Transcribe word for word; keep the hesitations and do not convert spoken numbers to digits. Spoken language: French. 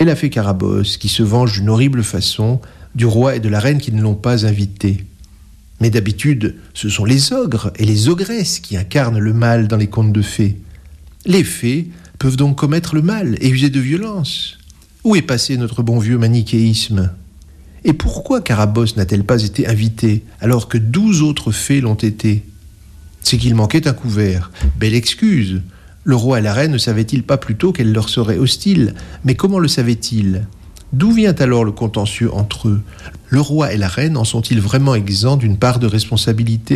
et la fée Carabosse, qui se venge d'une horrible façon du roi et de la reine qui ne l'ont pas invité. Mais d'habitude, ce sont les ogres et les ogresses qui incarnent le mal dans les contes de fées. Les fées peuvent donc commettre le mal et user de violence. Où est passé notre bon vieux manichéisme ? Et pourquoi Carabosse n'a-t-elle pas été invitée alors que douze autres fées l'ont été ? C'est qu'il manquait un couvert. Belle excuse. Le roi et la reine ne savaient-ils pas plutôt qu'elle leur serait hostile ? Mais comment le savaient-ils ? D'où vient alors le contentieux entre eux ? Le roi et la reine en sont-ils vraiment exempts d'une part de responsabilité ?